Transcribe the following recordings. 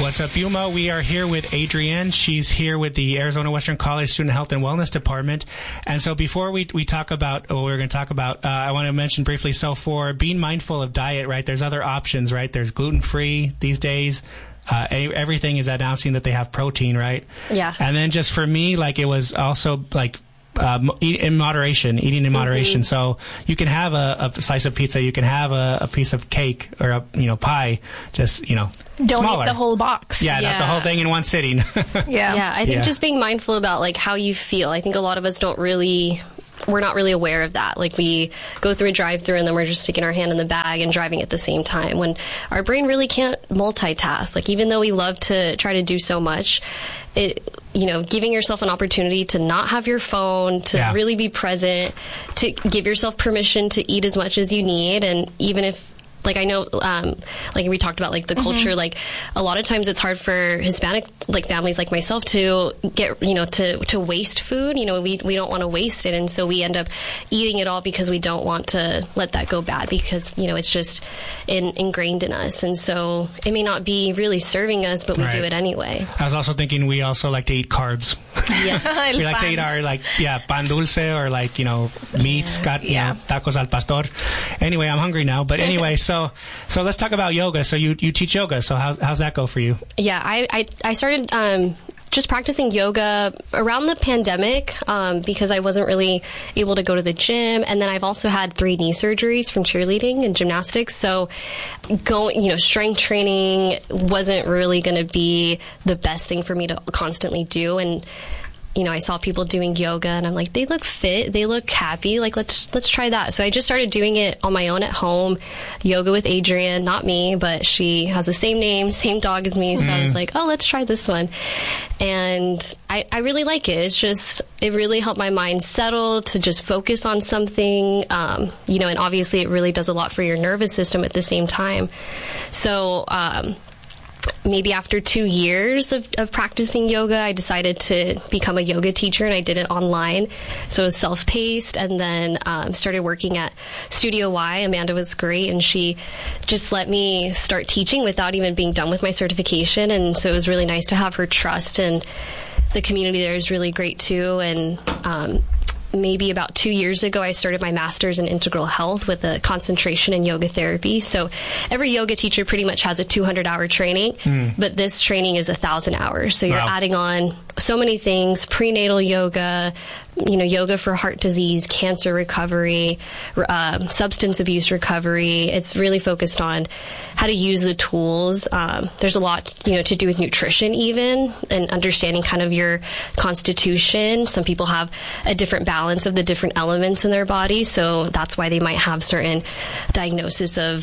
What's up, Yuma? We are here with Adrienne. She's here with the Arizona Western College Student Health and Wellness Department. And so before we talk about what we're going to talk about, I want to mention briefly, so for being mindful of diet, right, there's other options, right? There's gluten-free these days. Everything is announcing that they have protein, right? Yeah. And then just for me, like, it was also like eating in moderation. Mm-hmm. So you can have a slice of pizza, you can have a piece of cake or a pie, just don't smaller. Eat the whole box. Yeah, not the whole thing in one sitting. Yeah. I think just being mindful about like how you feel. I think a lot of us we're not really aware of that. Like, we go through a drive-through and then we're just sticking our hand in the bag and driving at the same time, when our brain really can't multitask. Like, even though we love to try to do so much, giving yourself an opportunity to not have your phone, to really be present, to give yourself permission to eat as much as you need. And even if, like, I know, like we talked about, like, the culture, like, a lot of times it's hard for Hispanic, like, families like myself to get, to waste food. We don't want to waste it. And so we end up eating it all because we don't want to let that go bad, because, it's just ingrained in us. And so it may not be really serving us, but we do it anyway. I was also thinking we also like to eat carbs. Yes. We like to eat our, pan dulce, or, meats, tacos al pastor. Anyway, I'm hungry now. But anyway, So let's talk about yoga. So you teach yoga. So how's that go for you? Yeah, I started just practicing yoga around the pandemic because I wasn't really able to go to the gym. And then I've also had 3 knee surgeries from cheerleading and gymnastics. So strength training wasn't really going to be the best thing for me to constantly do. And I saw people doing yoga and I'm like, they look fit, they look happy, like, let's try that. So I just started doing it on my own at home. Yoga with Adrienne, not me, but she has the same name, same dog as me. So I was like, let's try this one. And I really like it. It's just, it really helped my mind settle to just focus on something, and obviously it really does a lot for your nervous system at the same time. So, maybe after 2 years of practicing yoga, I decided to become a yoga teacher, and I did it online. So it was self-paced, and then started working at Studio Y. Amanda was great, and she just let me start teaching without even being done with my certification. And so it was really nice to have her trust, and the community there is really great too. And maybe about 2 years ago, I started my master's in integral health with a concentration in yoga therapy. So every yoga teacher pretty much has a 200-hour training, but this training is 1,000 hours. So you're adding on so many things: prenatal yoga, yoga for heart disease, cancer recovery, substance abuse recovery. It's really focused on how to use the tools. There's a lot, to do with nutrition even, and understanding kind of your constitution. Some people have a different balance of the different elements in their body, so that's why they might have certain diagnosis of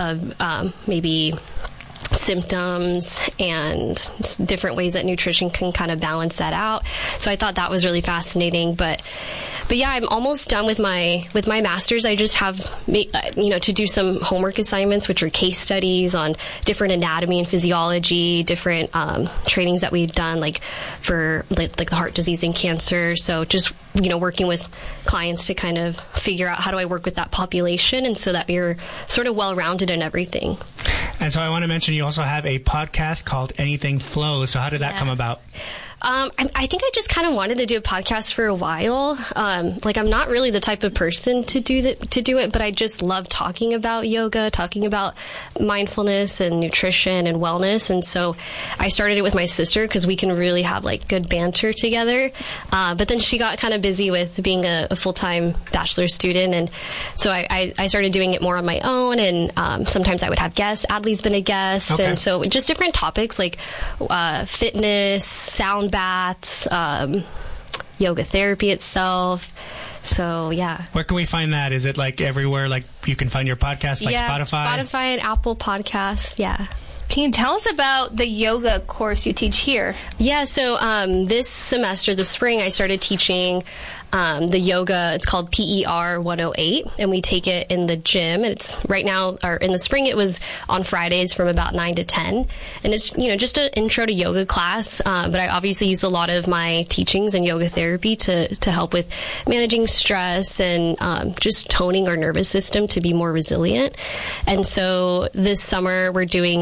maybe symptoms, and different ways that nutrition can kind of balance that out. So I thought that was really fascinating. But yeah, I'm almost done with my master's. I just have, to do some homework assignments, which are case studies on different anatomy and physiology, different trainings that we've done, like for like the heart disease and cancer. So just, working with clients to kind of figure out how do I work with that population, and so that you're sort of well-rounded in everything. And so I want to mention you also have a podcast called Anything Flows. So how did that come about? I think I just kind of wanted to do a podcast for a while. I'm not really the type of person to do it, but I just love talking about yoga, talking about mindfulness and nutrition and wellness. And so I started it with my sister because we can really have good banter together. But then she got kind of busy with being a full-time bachelor student. And so I started doing it more on my own. And sometimes I would have guests. Adley's been a guest. Okay. And so just different topics like fitness, sound baths, yoga therapy itself. So, yeah. Where can we find that? Is it everywhere? You can find your podcast, Spotify? Spotify and Apple Podcasts. Yeah. Can you tell us about the yoga course you teach here? Yeah, so this semester, the spring, I started teaching the yoga. It's called PER 108, and we take it in the gym. It's right now, or in the spring, it was on Fridays from about 9 to 10. And it's, just an intro to yoga class. But I obviously use a lot of my teachings in yoga therapy to help with managing stress and just toning our nervous system to be more resilient. And so this summer, we're doing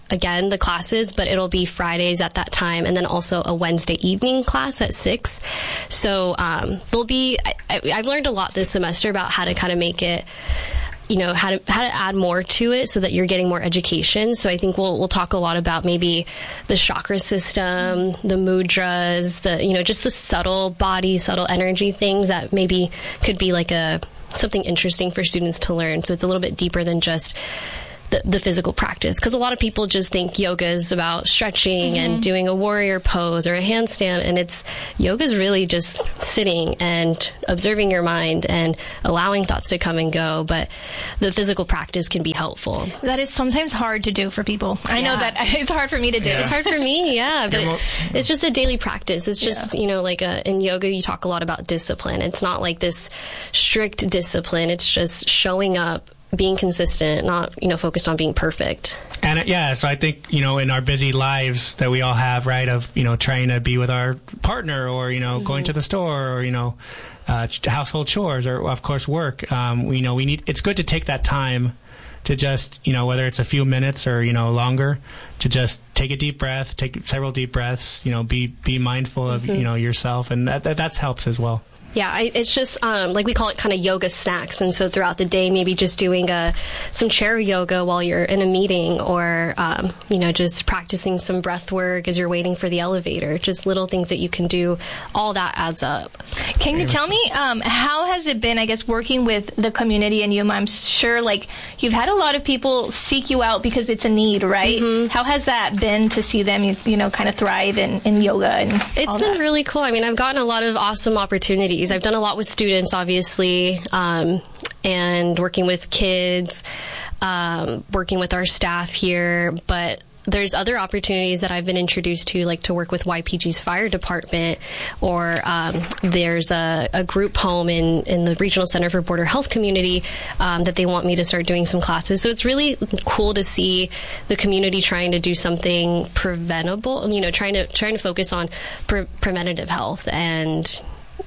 again, the classes, but it'll be Fridays at that time, and then also a Wednesday evening class at 6. So there'll be, I've learned a lot this semester about how to kind of make it, how to add more to it so that you're getting more education. So I think we'll talk a lot about maybe the chakra system, the mudras, just the subtle body, subtle energy things that maybe could be like something interesting for students to learn. So it's a little bit deeper than just the physical practice, because a lot of people just think yoga is about stretching and doing a warrior pose or a handstand, and yoga is really just sitting and observing your mind and allowing thoughts to come and go, but the physical practice can be helpful. That is sometimes hard to do for people. I know that it's hard for me to do. It's hard for me, but it's just a daily practice. It's just, in yoga you talk a lot about discipline. It's not like this strict discipline. It's just showing up, being consistent, not, focused on being perfect. And so I think, in our busy lives that we all have, right, of, trying to be with our partner or, going to the store or, household chores or, of course, work, it's good to take that time to just, whether it's a few minutes or, longer, to just take a deep breath, take several deep breaths, be mindful of, yourself. And that helps as well. Yeah, it's just we call it kind of yoga snacks. And so throughout the day, maybe just doing some chair yoga while you're in a meeting or, just practicing some breath work as you're waiting for the elevator. Just little things that you can do. All that adds up. Can you tell me how has it been, I guess, working with the community in Yuma? I'm sure you've had a lot of people seek you out because it's a need, right? Mm-hmm. How has that been to see them, kind of thrive in yoga? And it's been really cool. I mean, I've gotten a lot of awesome opportunities. I've done a lot with students, obviously, and working with kids, working with our staff here, but there's other opportunities that I've been introduced to, like to work with YPG's fire department, or there's a group home in the Regional Center for Border Health Community that they want me to start doing some classes. So it's really cool to see the community trying to do something preventable, trying to focus on preventative health, and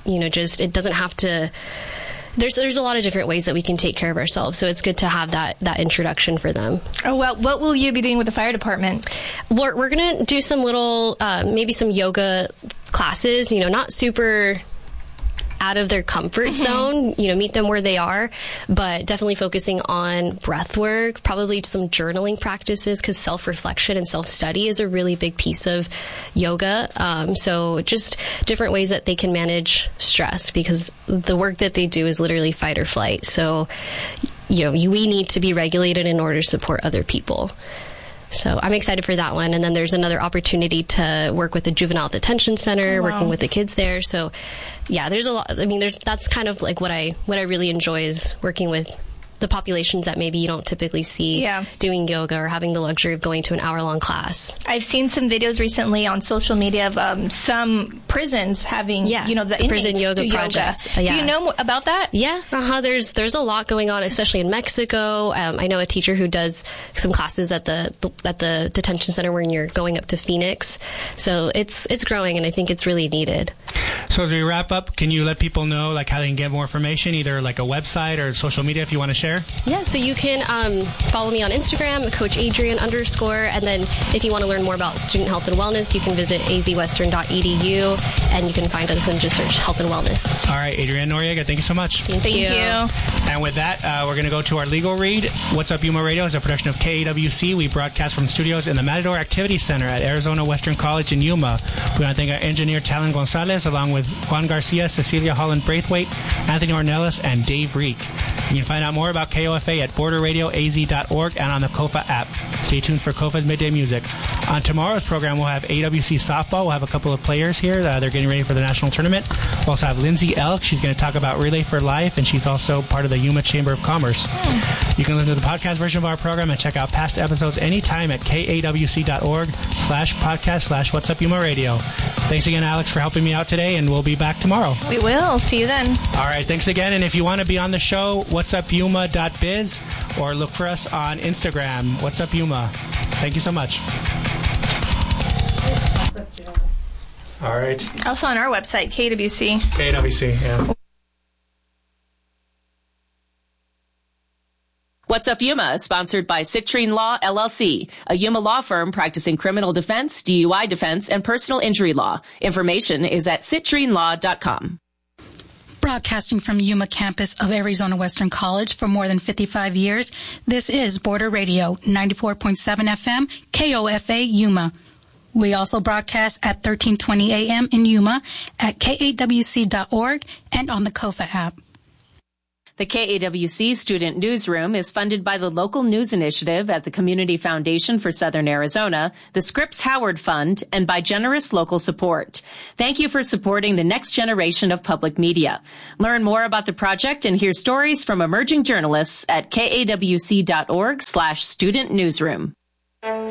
it doesn't have to. There's a lot of different ways that we can take care of ourselves, so it's good to have that introduction for them. Oh, well, what will you be doing with the fire department? We're going to do some little, maybe some yoga classes, not super out of their comfort zone, meet them where they are, but definitely focusing on breath work, probably some journaling practices, because self-reflection and self-study is a really big piece of yoga. So just different ways that they can manage stress, because the work that they do is literally fight or flight. So, we need to be regulated in order to support other people. So I'm excited for that one. And then there's another opportunity to work with the juvenile detention center, working with the kids there. So yeah, there's a lot. I mean, that's kind of like what I really enjoy, is working with the populations that maybe you don't typically see doing yoga or having the luxury of going to an hour-long class. I've seen some videos recently on social media of some prisons having, the prison yoga projects. Do you know about that? Yeah, there's a lot going on, especially in Mexico. I know a teacher who does some classes at the detention center when you're going up to Phoenix. So it's growing, and I think it's really needed. So as we wrap up, can you let people know how they can get more information, either a website or social media, if you want to share? Yeah, so you can follow me on Instagram, Coach Adrian _, and then if you want to learn more about student health and wellness, you can visit azwestern.edu, and you can find us and just search health and wellness. All right, Adrienne Noriega, thank you so much. Thank you. And with that, we're going to go to our legal read. What's Up Yuma Radio is a production of KAWC. We broadcast from studios in the Matador Activity Center at Arizona Western College in Yuma. We want to thank our engineer, Talon Gonzalez, along with Juan Garcia, Cecilia Holland Braithwaite, Anthony Ornelas, and Dave Reek. You can find out more about KOFA at borderradioaz.org and on the KOFA app. Stay tuned for KOFA's Midday Music. On tomorrow's program, we'll have AWC softball. We'll have a couple of players here. They're getting ready for the national tournament. We'll also have Lindsay Elk. She's going to talk about Relay for Life, and she's also part of the Yuma Chamber of Commerce. You can listen to the podcast version of our program and check out past episodes anytime at kawc.org/podcast/What's Up Yuma Radio. Thanks again, Alex, for helping me out today, and we'll be back tomorrow. We will. See you then. All right. Thanks again. And if you want to be on the show, whatsupyuma.biz, or look for us on Instagram, What's Up Yuma. Thank you so much. All right. Also on our website, KWC. KWC, yeah. What's Up Yuma is sponsored by Citrine Law, LLC, a Yuma law firm practicing criminal defense, DUI defense, and personal injury law. Information is at citrinelaw.com. Broadcasting from Yuma campus of Arizona Western College for more than 55 years, this is Border Radio, 94.7 FM, KOFA Yuma. We also broadcast at 1320 AM in Yuma, at KAWC.org, and on the KOFA app. The KAWC Student Newsroom is funded by the Local News Initiative at the Community Foundation for Southern Arizona, the Scripps Howard Fund, and by generous local support. Thank you for supporting the next generation of public media. Learn more about the project and hear stories from emerging journalists at kawc.org/studentnewsroom.